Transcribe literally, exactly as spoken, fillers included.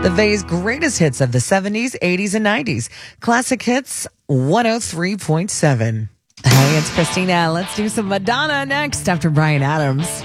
The Bay's greatest hits of the seventies, eighties, and nineties. Classic Hits one oh three point seven. Hey, it's Christina. Let's do some Madonna next after Bryan Adams.